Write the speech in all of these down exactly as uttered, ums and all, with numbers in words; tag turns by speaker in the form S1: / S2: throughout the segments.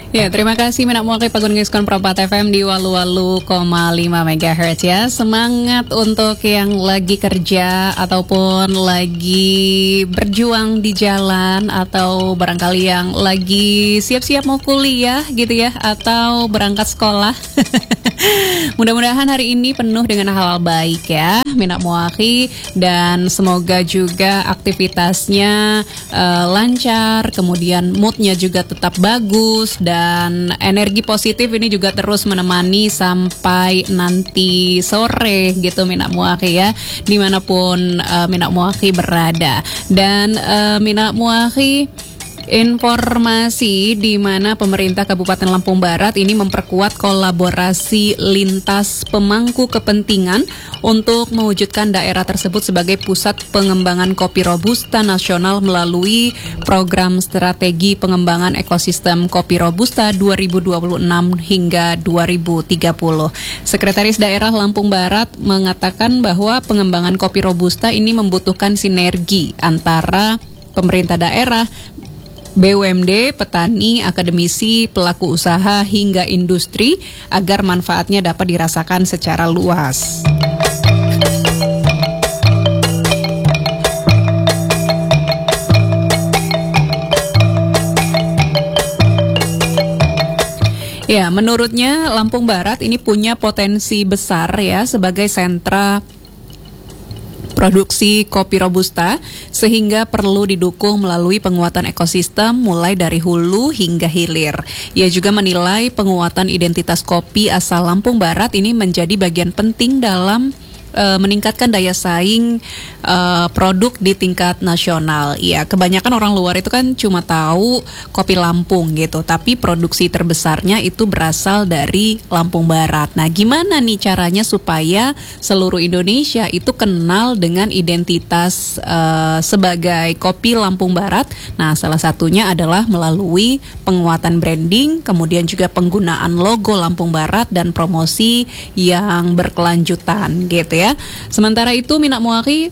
S1: Ya, terima kasih Minak Muaki Pagun Ngiskon Perempat F M di Walu-Walu koma lima megahertz ya. Semangat untuk yang lagi kerja ataupun lagi berjuang di jalan, atau barangkali yang lagi siap-siap mau kuliah gitu ya, atau berangkat sekolah. Mudah-mudahan hari ini penuh dengan hal-hal baik ya, Minak Muaki, dan semoga juga aktivitasnya uh, lancar, kemudian moodnya juga tetap bagus, dan energi positif ini juga terus menemani sampai nanti sore gitu Minak Muaki ya, dimanapun uh, Minak Muaki berada. Dan uh, Minak Muaki, informasi di mana pemerintah Kabupaten Lampung Barat ini memperkuat kolaborasi lintas pemangku kepentingan untuk mewujudkan daerah tersebut sebagai pusat pengembangan kopi robusta nasional melalui program strategi pengembangan ekosistem kopi robusta dua ribu dua puluh enam hingga dua ribu tiga puluh. Sekretaris Daerah Lampung Barat mengatakan bahwa pengembangan kopi robusta ini membutuhkan sinergi antara pemerintah daerah, B U M D, petani, akademisi, pelaku usaha, hingga industri agar manfaatnya dapat dirasakan secara luas. Ya, menurutnya Lampung Barat ini punya potensi besar ya sebagai sentra produksi kopi robusta, sehingga perlu didukung melalui penguatan ekosistem mulai dari hulu hingga hilir. Ia juga menilai penguatan identitas kopi asal Lampung Barat ini menjadi bagian penting dalam Uh, meningkatkan daya saing uh, produk di tingkat nasional. Ya, kebanyakan orang luar itu kan cuma tahu kopi Lampung gitu, tapi produksi terbesarnya itu berasal dari Lampung Barat. Nah, gimana nih caranya supaya seluruh Indonesia itu kenal dengan identitas uh, sebagai kopi Lampung Barat? Nah, salah satunya adalah melalui penguatan branding, kemudian juga penggunaan logo Lampung Barat dan promosi yang berkelanjutan gitu ya. Sementara itu Minak Muaki,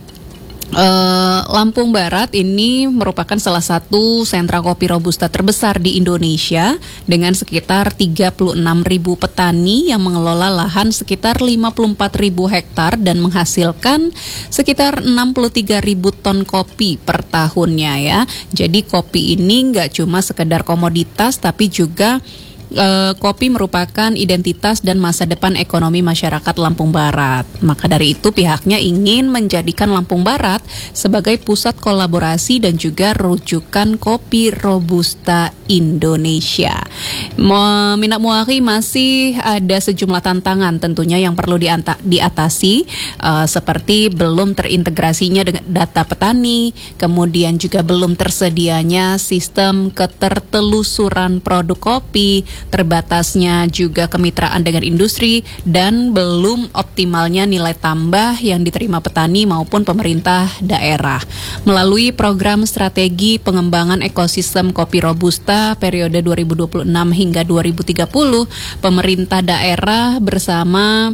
S1: Uh, Lampung Barat ini merupakan salah satu sentra kopi robusta terbesar di Indonesia dengan sekitar tiga puluh enam ribu petani yang mengelola lahan sekitar lima puluh empat ribu hektar dan menghasilkan sekitar enam puluh tiga ribu ton kopi per tahunnya ya. Jadi kopi ini nggak cuma sekedar komoditas, tapi juga Uh, kopi merupakan identitas dan masa depan ekonomi masyarakat Lampung Barat. Maka dari itu pihaknya ingin menjadikan Lampung Barat sebagai pusat kolaborasi dan juga rujukan kopi robusta Indonesia. Minak Muaki, masih ada sejumlah tantangan tentunya yang perlu dianta- diatasi uh, seperti belum terintegrasinya dengan data petani, kemudian juga belum tersedianya sistem ketertelusuran produk kopi, terbatasnya juga kemitraan dengan industri, dan belum optimalnya nilai tambah yang diterima petani maupun pemerintah daerah. Melalui program strategi pengembangan ekosistem kopi robusta periode dua ribu dua puluh enam hingga dua ribu tiga puluh, pemerintah daerah bersama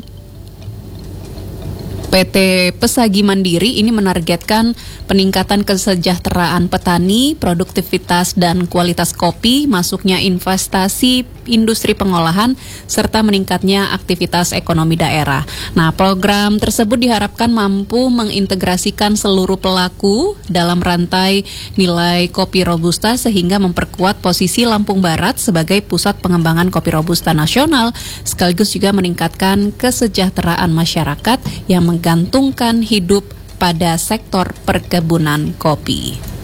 S1: P T Pesagi Mandiri ini menargetkan peningkatan kesejahteraan petani, produktivitas dan kualitas kopi, masuknya investasi industri pengolahan, serta meningkatnya aktivitas ekonomi daerah. Nah, program tersebut diharapkan mampu mengintegrasikan seluruh pelaku dalam rantai nilai kopi robusta sehingga memperkuat posisi Lampung Barat sebagai pusat pengembangan kopi robusta nasional, sekaligus juga meningkatkan kesejahteraan masyarakat yang menggantungkan hidup pada sektor perkebunan kopi.